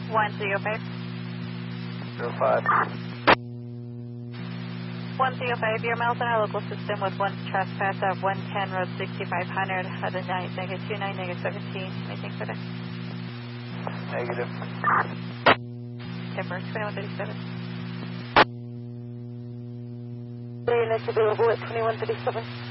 105. 05. 105, your miles on our local system with one trespass at 110 Road 6500 at a night, -29, -17. Anything further? Negative. Timber, 2137. Unit available at 2137.